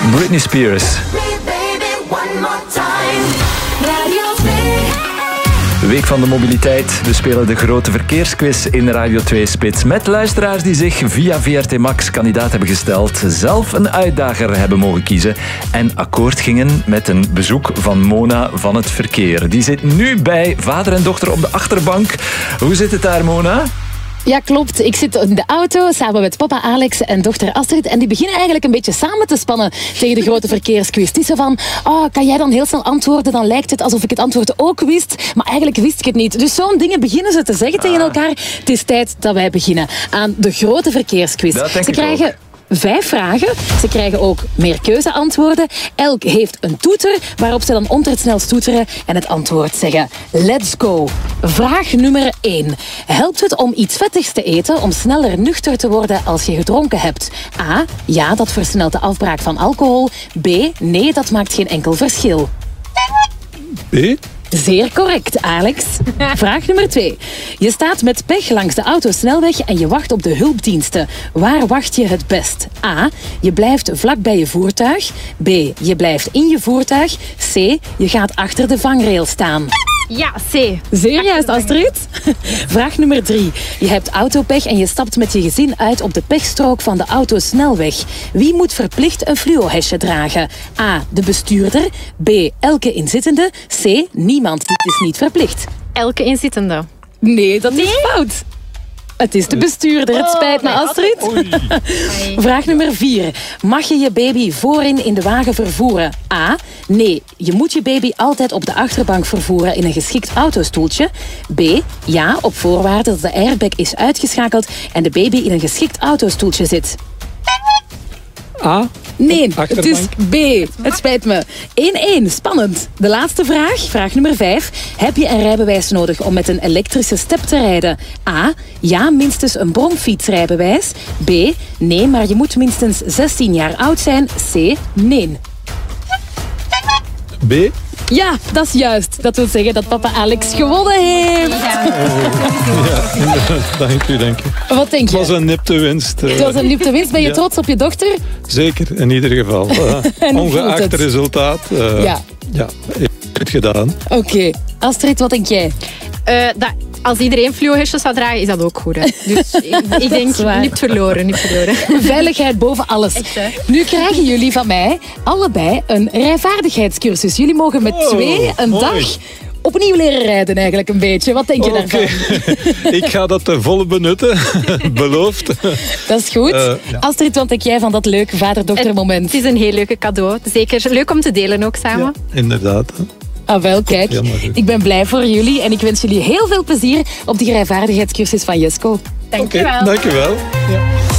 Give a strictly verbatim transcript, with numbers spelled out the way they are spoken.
Britney Spears. Week van de mobiliteit. We spelen de grote verkeersquiz in Radio twee Spits met luisteraars die zich via V R T Max kandidaat hebben gesteld, zelf een uitdager hebben mogen kiezen en akkoord gingen met een bezoek van Mona van het verkeer. Die zit nu bij vader en dochter op de achterbank. Hoe zit het daar, Mona? Ja, klopt. Ik zit in de auto samen met papa Alex en dochter Astrid. En die beginnen eigenlijk een beetje samen te spannen tegen de grote verkeersquiz. Het is zo van, oh, kan jij dan heel snel antwoorden? Dan lijkt het alsof ik het antwoord ook wist. Maar eigenlijk wist ik het niet. Dus zo'n dingen beginnen ze te zeggen ah. tegen elkaar. Het is tijd dat wij beginnen aan de grote verkeersquiz. Dat denk ze ik krijgen... ook. Vijf vragen. Ze krijgen ook meer keuzeantwoorden. Elk heeft een toeter waarop ze dan onder het snelst toeteren en het antwoord zeggen. Let's go. Vraag nummer één. Helpt het om iets vettigs te eten om sneller nuchter te worden als je gedronken hebt? A. Ja, dat versnelt de afbraak van alcohol. B. Nee, dat maakt geen enkel verschil. B. Zeer correct, Alex. Vraag nummer twee. Je staat met pech langs de autosnelweg en je wacht op de hulpdiensten. Waar wacht je het best? A. Je blijft vlak bij je voertuig. B. Je blijft in je voertuig. C. Je gaat achter de vangrail staan. Ja, C. Zeer juist, Astrid. Vraag nummer drie. Je hebt autopech en je stapt met je gezin uit op de pechstrook van de autosnelweg. Wie moet verplicht een fluohesje dragen? A. De bestuurder. B. Elke inzittende. C. Niemand. Dit is niet verplicht. Elke inzittende. Nee, dat is fout. Het is de bestuurder. Het spijt me, Astrid. Vraag nummer vier. Mag je je baby voorin in de wagen vervoeren? A. Nee, je moet je baby altijd op de achterbank vervoeren in een geschikt autostoeltje. B. Ja, op voorwaarde dat de airbag is uitgeschakeld en de baby in een geschikt autostoeltje zit. A. Nee, het is B. Het spijt me. één-één, spannend. De laatste vraag, vraag nummer vijf. Heb je een rijbewijs nodig om met een elektrische step te rijden? A. Ja, minstens een bromfietsrijbewijs. B. Nee, maar je moet minstens zestien jaar oud zijn. C. Nee. B. Ja, dat is juist. Dat wil zeggen dat papa Alex gewonnen heeft. Ja, inderdaad. Dank u, dank u. Wat denk je? Het was een nipte winst. Het was een nipte winst. Ben je ja. trots op je dochter? Zeker, in ieder geval. Uh, ongeacht het resultaat. Uh, ja. Ja, ik heb het gedaan. Oké. Okay. Astrid, wat denk jij? Uh, dat, als iedereen fluohesjes zou dragen, is dat ook goed. Hè? Dus ik, ik denk, niet verloren, niet verloren. Veiligheid boven alles. Echt, hè? Nu krijgen jullie van mij allebei een rijvaardigheidscursus. Jullie mogen met oh, twee een mooi. dag opnieuw leren rijden eigenlijk een beetje. Wat denk je okay. daarvan? Ik ga dat ten volle benutten. Beloofd. Dat is goed. Uh, ja. Astrid, wat denk jij van dat leuke vader-dochter moment? Het is een heel leuke cadeau. Zeker leuk om te delen ook samen. Ja, inderdaad. Ah wel, kijk. Ik ben blij voor jullie en ik wens jullie heel veel plezier op die rijvaardigheidscursus van Jesco. Dank je wel. Okay, dank je wel. Ja.